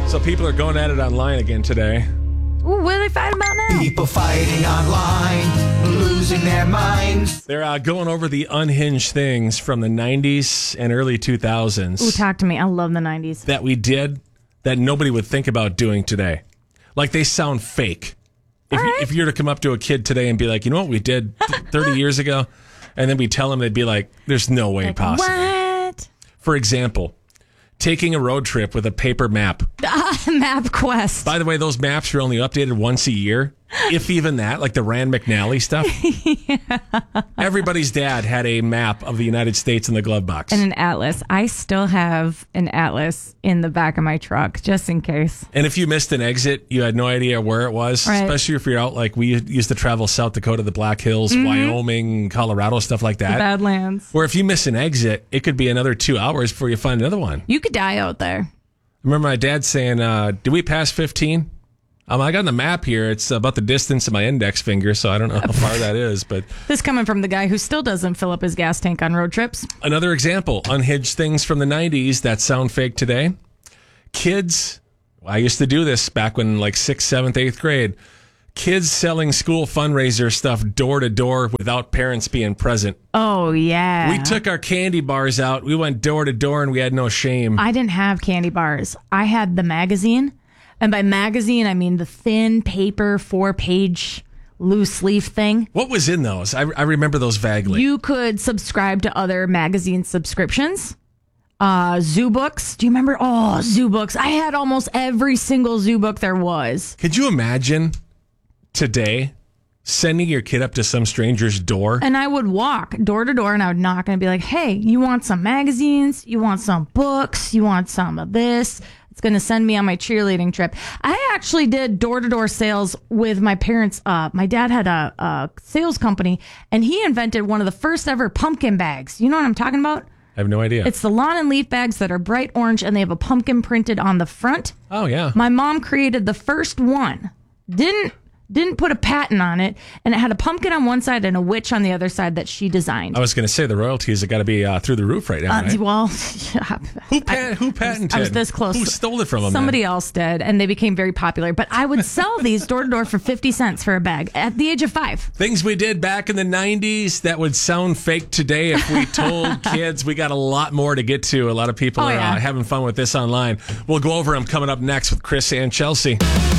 So people are going at it online again today. Ooh, what are they fighting about now? People fighting online, losing their minds. They're going over the unhinged things from the 90s and early 2000s. Ooh, talk to me. I love the 90s. That we did that nobody would think about doing today. Like they sound fake. If you were to come up to a kid today and be like, you know what we did 30 years ago? And then we tell them, they'd be like, there's no way possible. What? For example, taking a road trip with a paper map. MapQuest. By the way, those maps are only updated once a year, if even that, like the Rand McNally stuff. Yeah. Everybody's dad had a map of the United States in the glove box. And an atlas. I still have an atlas in the back of my truck, just in case. And if you missed an exit, you had no idea where it was, right. Especially if you're out, like we used to travel South Dakota, the Black Hills, Wyoming, Colorado, stuff like that. The Badlands. Where if you miss an exit, it could be another 2 hours before you find another one. You could die out there. I remember my dad saying, did we pass 15? I got on the map here. It's about the distance of my index finger, so I don't know how far that is. But this coming from the guy who still doesn't fill up his gas tank on road trips. Another example, unhinged things from the 90s that sound fake today. Kids, I used to do this back when like 6th, 7th, 8th grade. Kids selling school fundraiser stuff door to door without parents being present. Oh, yeah. We took our candy bars out. We went door to door and we had no shame. I didn't have candy bars. I had the magazine. And by magazine, I mean the thin paper 4-page loose leaf thing. What was in those? I remember those vaguely. You could subscribe to other magazine subscriptions. Zoo Books. Do you remember? Oh, Zoo Books. I had almost every single Zoo book there was. Could you imagine today sending your kid up to some stranger's door? And I would walk door to door and I would knock and I'd be like, hey, you want some magazines? You want some books? You want some of this? It's going to send me on my cheerleading trip. I actually did door-to-door sales with my parents. My dad had a sales company, and he invented one of the first ever pumpkin bags. You know what I'm talking about? I have no idea. It's the lawn and leaf bags that are bright orange, and they have a pumpkin printed on the front. Oh, yeah. My mom created the first one. Didn't put a patent on it, and it had a pumpkin on one side and a witch on the other side that she designed. I was going to say the royalties have got to be through the roof right now, right? Well, yeah. Who patented? I was this close. Who stole it from them? Somebody else did, and they became very popular. But I would sell these door to door for 50 cents for a bag at the age of 5. Things we did back in the 90s that would sound fake today if we told kids. We got a lot more to get to. A lot of people are having fun with this online. We'll go over them coming up next with Chris and Chelsea.